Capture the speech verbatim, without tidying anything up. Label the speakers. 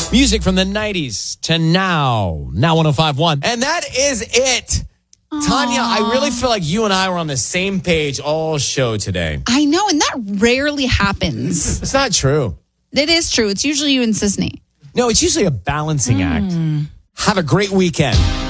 Speaker 1: Music from the nineties to now. Now one oh five point one.
Speaker 2: And that is it. Aww. Tanya, I really feel like you and I were on the same page all show today.
Speaker 3: I know, and that rarely happens.
Speaker 2: It's not true.
Speaker 3: It is true. It's usually you and Sisney.
Speaker 2: No, it's usually a balancing mm. act. Have a great weekend.